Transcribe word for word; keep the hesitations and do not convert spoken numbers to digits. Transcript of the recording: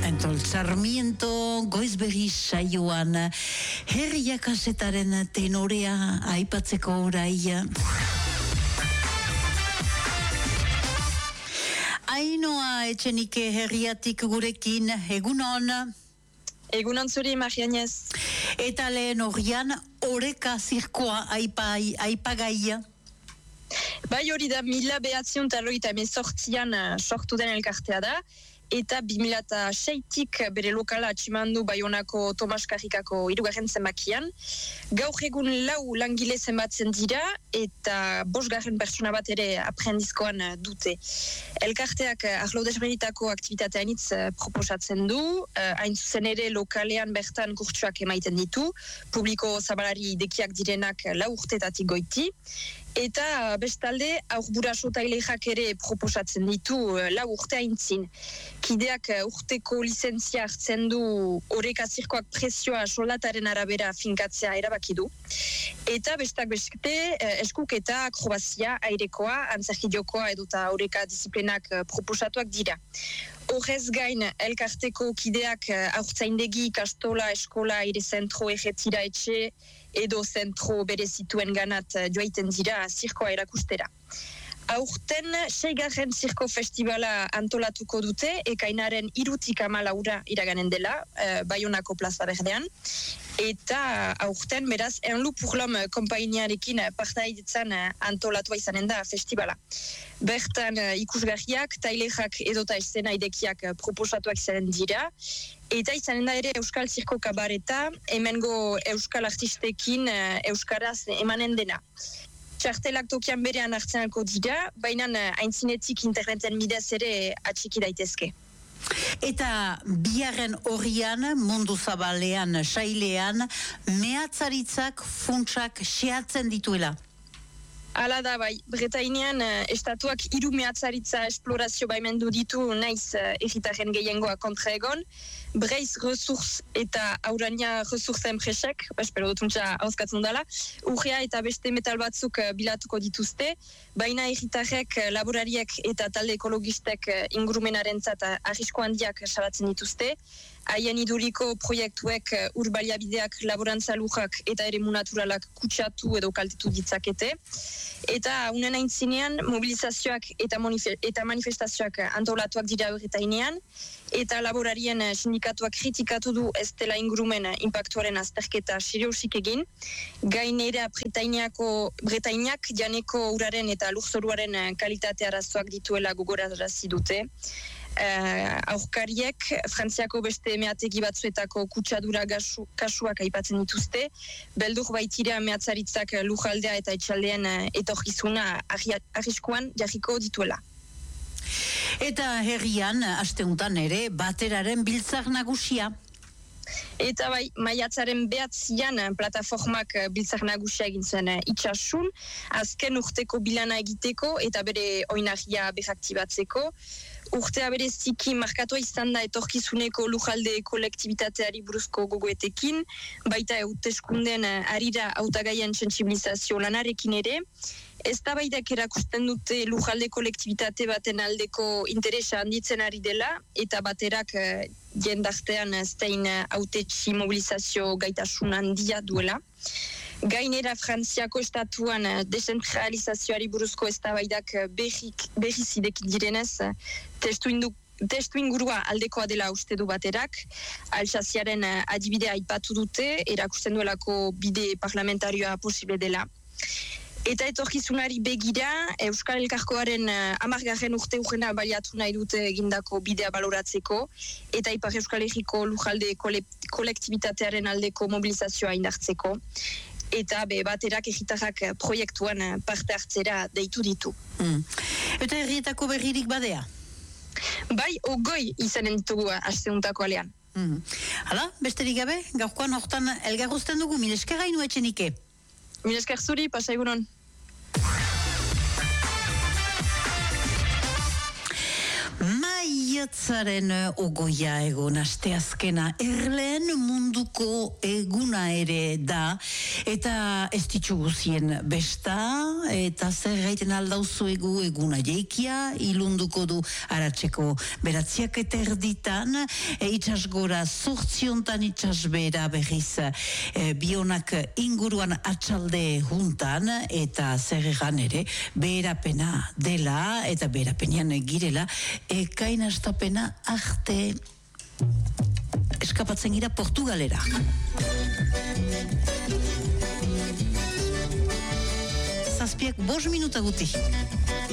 Entol Sarmiento goizberri saioan herria kasetaren tenorea aipatzeko orai. Ainoa Etxenike herriatik gurekin, egunon. Egunon zuri, Marianez. Eta lehen horian, oreka zirkoa aipai, aipagaia. Bai hori da, mila behatzion taloita emezortzian sortu den elkartea da, eta bi mila seitik bere lokala atximandu Baionako Tomas Karrikako hirugarren zenbakian. Gaur egun lau langile zenbatzen dira, eta bosgarren pertsona bat ere aprendizkoan dute. Elkarteak arlo desberdinetako aktibitatea hainitz proposatzen du, hain zuzen ere lokalean bertan kurtsuak emaiten ditu, publiko zabalari dekiak direnak lau urtetatik goiti, eta bestalde aurburaso tailerak ere proposatzen ditu lau urte haintzin. Kideak urteko lizentzia hartzen du oreka zirkoak prezioa soldataren arabera finkatzea erabaki du. Eta bestak beste eskuketa, akrobazia, airekoa, antzerki jokoa edota oreka disiplenak proposatuak dira. Horrez gain, elkarteko kideak aurtzaindegi, kastola, eskola, aire zentro, erretira etxe edo zentro bere zituen ganat joaiten dira zirkoa erakustera. Aurten, seigarren zirko festivala antolatuko dute, ekainaren irutik amalaura iraganen dela, eh, Baionako plaza berdean. Eta aurten, beraz, Enlu Purlom konpainiarekin partaidetzan antolatua izanen da festivala. Bertan ikusgarriak, tailerak edota eszena idekiak proposatuak izanen dira, eta izanen da ere Euskal Zirko Kabareta, hemengo Euskal artistekin Euskaraz emanen dena. Txartelak tokian berean hartzenako dira, baina aintzinetik interneten bidez ere atxiki daitezke. Eta biharren horrian, mundu zabalean, sailean, mehatzaritzak funtsak xeatzen dituela. Hala da bai, Bretainean estatuak hiru mehatzaritza esplorazio baimendu ditu naiz erritaren gehiengoa kontra egon, Breiz Resurs eta Aurania Resurs enpresek, espero dutuntza hauskatzen dela, urrea eta beste metal batzuk bilatuko dituzte, baina erritarek, laborariek eta talde ekologistek ingurumenarentzat arrisko handiak salatzen dituzte, haien iduriko proiektuek ur baliabideak, laborantza lujak eta eremu naturalak kutsatu edo kaltetu ditzakete. Eta unen aintzinean mobilizazioak eta, eta manifestazioak antolatuak dira Bretainean, eta laborarien sindikatuak kritikatu du ez dela ingurumen impactuaren azterketa seriosik egin. Gainera Bretainiako Bretainiak janeko uraren eta lurzoruaren kalitate arazoak dituela gogorarazi dute. Uh, aurkariek Frantziako beste meategi batzuetako kutsadura gasu, kasuak aipatzen dituzte, beldur baitira mehatzaritzak lujaldea eta etxaldean etorkizuna arriskuan jarriko dituela. Eta herrian, asteuntan ere, bateraren biltzar nagusia. Eta bai, maiatzaren behatzian plataformak biltzar nagusia egin zen itxasun, azken urteko bilana egiteko eta bere oinarria beraktibatzeko. Urtea bereziki markatua izan da etorkizuneko lujalde kolektibitateari buruzko gogoetekin, baita hauteskunden arira hautagaien sentsibilizazio lanarekin ere. Eztabaidak erakusten dute lujalde kolektibitate baten aldeko interesa handitzen ari dela, eta baterak uh, jendartean zein hautetsi mobilizazio gaitasun handia duela. Gainera Frantziako estatuan dezentralizazioari buruzko eztabaidak berriz idekin direnez, testu indu Testu ingurua aldekoa dela uste du baterak, Alsaziaren adibidea aipatu dute, erakusten duelako bide parlamentarioa posible dela. Eta etorkizunari begira, Euskal Elkargoaren hamargarren urte urrena baliatu nahi dute egindako bidea baloratzeko, eta Ipar Euskal Herriko lujalde kolektibitatearen aldeko mobilizazioa indartzeko. Eta be baterak egitarrak proiektuan parte hartzera deitu ditu. Mm. Eta herrietako berririk badea? Bai, ogoi izanen ditugu asteuntako alean. Mm. Hala, besterik gabe, gaurkoan hortan elgarruzten dugu, mil esker Aino Etxenike. Mil esker zuri, pasa egunon. Mai Maiatzaren ogoia egon asteazkena erleen munduko eguna ere da, eta ez ditugu zien besta, eta zer gaiten aldauzu egu eguna jeikia, ilunduko du aratzeko beratziak eta erditan, e, itxasgora zortziontan itxasbera berriz e, bionak inguruan atxalde juntan, eta zer egan ere, beherapena dela, eta beherapenean girela, ekain astapena arte eskapatzen gira Portugalera. Zazpiak bost minuta guti.